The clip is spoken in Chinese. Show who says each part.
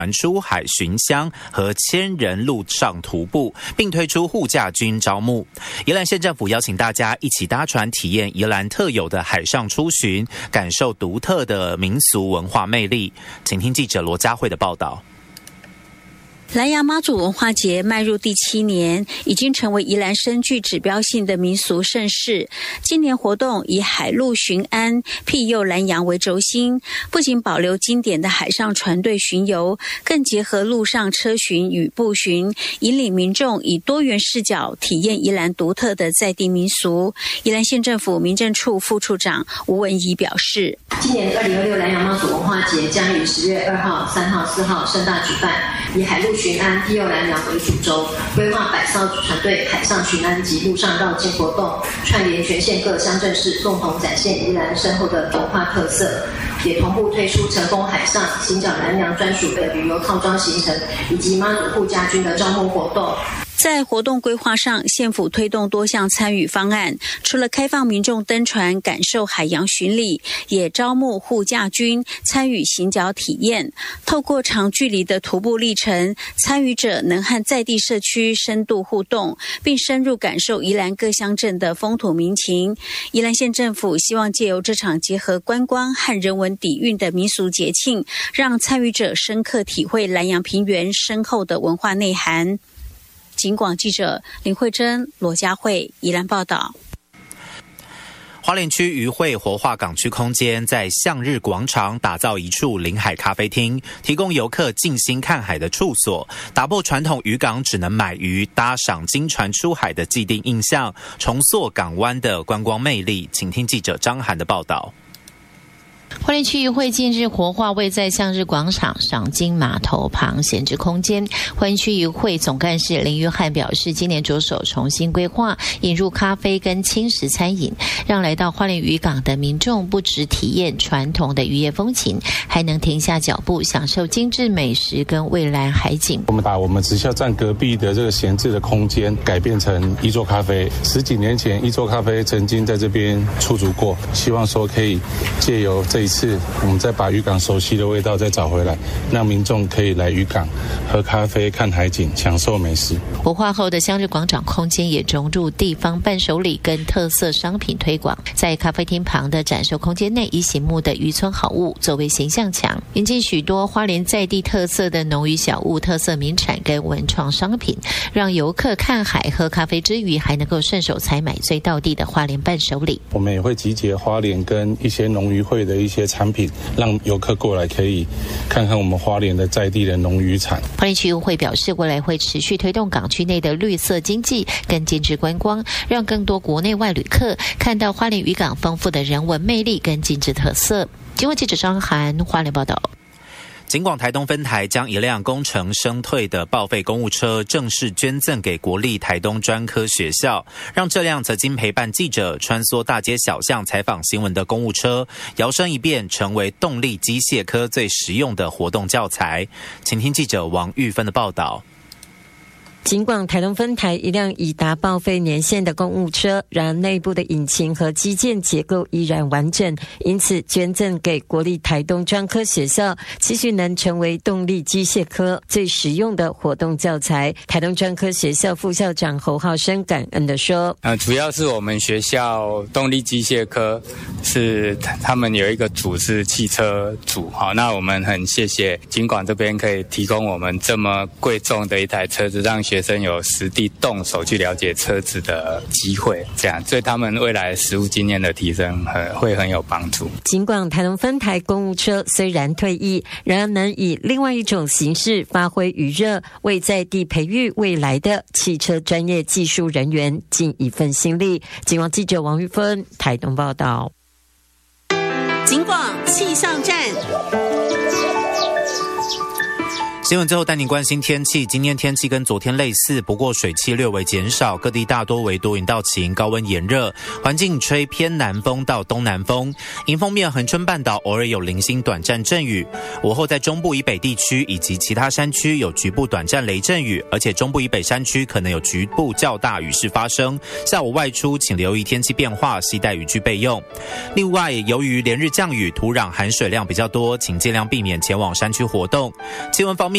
Speaker 1: 出海巡乡和千人路上徒步，并推出护驾军招募。宜兰县政府邀请大家一起搭船体验宜兰特有的海上出巡，感受独特的民俗文化魅力。请听记者罗佳慧的报道。
Speaker 2: 兰阳妈祖文化节迈入第7年，已经成为宜兰深具指标性的民俗盛事。今年活动以海陆巡安、庇佑兰阳为轴心，不仅保留经典的海上船队巡游，更结合陆上车巡与步巡，引领民众以多元视角体验宜兰独特的在地民俗。宜兰县政府民政处副处长吴文仪表示，
Speaker 3: 今年2026兰阳妈祖文化节将于10月2号、3号、4号盛大举办，以海陆巡安、庇佑兰阳为主轴，规划100艘船队海上巡安及陆上绕境活动，串联全县各乡镇市，共同展现宜兰深厚的文化特色。也同步推出成功海上行脚兰阳专属的旅游套装行程，以及妈祖护驾军的招募活动。
Speaker 2: 在活动规划上，县府推动多项参与方案，除了开放民众登船感受海洋巡礼，也招募护驾军参与行脚体验。透过长距离的徒步历程，参与者能和在地社区深度互动，并深入感受宜兰各乡镇的风土民情。宜兰县政府希望借由这场结合观光和人文底蕴的民俗节庆，让参与者深刻体会兰阳平原深厚的文化内涵。警广记者林慧珍、罗佳慧宜兰报道。
Speaker 1: 花莲区渔会活化港区空间在向日广场打造一处临海咖啡厅，提供游客静心看海的处所，打破传统渔港只能买鱼搭赏金船出海的既定印象，重塑港湾的观光魅力。请听记者张涵的报道。
Speaker 4: 花莲区渔会近日活化位在向日广场赏金码头旁闲置空间。花莲区渔会总干事林约翰表示，今年着手重新规划，引入咖啡跟轻食餐饮，让来到花莲渔港的民众不只体验传统的渔业风情，还能停下脚步享受精致美食跟蔚蓝海景。
Speaker 5: 我们把我们直销站隔壁的这个闲置的空间改变成一座咖啡。10几年前，一座咖啡曾经在这边出租过，希望说可以借由这一次，我们再把渔港熟悉的味道再找回来，让民众可以来渔港喝咖啡、看海景、享受美食。
Speaker 4: 活化后的向日广场空间也融入地方伴手礼跟特色商品推广，在咖啡厅旁的展售空间内，以醒目的渔村好物作为形象墙，引进许多花莲在地特色的农渔小物、特色名产跟文创商品，让游客看海喝咖啡之余，还能够顺手采买最道地的花莲伴手礼。
Speaker 5: 我们也会集结花莲跟一些农渔会的一些产品，让游客过来可以看看我们花莲的在地的农渔产。
Speaker 4: 花莲区渔会表示，未来会持续推动港区内的绿色经济跟精致观光，让更多国内外旅客看到花莲渔港丰富的人文魅力跟精致特色。经过记者张涵花莲报道。
Speaker 1: 警广台东分台将一辆工程升退的报废公务车正式捐赠给国立台东专科学校，让这辆曾经陪伴记者穿梭大街小巷采访新闻的公务车摇身一变，成为动力机械科最实用的活动教材。请听记者王玉芬的报道。
Speaker 6: 警广台东分台一辆已达报废年限的公务车，然而内部的引擎和机件结构依然完整，因此捐赠给国立台东专科学校，期许能成为动力机械科最实用的活动教材。台东专科学校副校长侯浩生感恩地说：
Speaker 7: 主要是我们学校动力机械科是他们有一个组是汽车组，好，那我们很谢谢警广这边可以提供我们这么贵重的一台车子，让学生有实地动手去了解车子的机会，这样对他们未来实务经验的提升会很有帮助。
Speaker 6: 尽管台东分台公务车虽然退役，然而能以另外一种形式发挥余热，为在地培育未来的汽车专业技术人员尽一份心力。警广记者王玉芬台东报道。
Speaker 2: 警广气象站。
Speaker 1: 新闻最后带您关心天气，今天天气跟昨天类似，不过水汽略微减少，各地大多为多云到晴，高温炎热，环境吹偏南风到东南风。迎风面恒春半岛偶尔有零星短暂阵雨，午后在中部以北地区以及其他山区有局部短暂雷阵雨，而且中部以北山区可能有局部较大雨势发生。下午外出请留意天气变化，携带雨具备用。另外，由于连日降雨，土壤含水量比较多，请尽量避免前往山区活动。气温方面，